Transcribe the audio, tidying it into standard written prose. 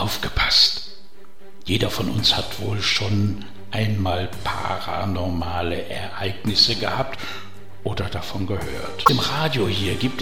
Aufgepasst! Jeder von uns hat wohl schon einmal paranormale Ereignisse gehabt oder davon gehört. Im Radio hier gibt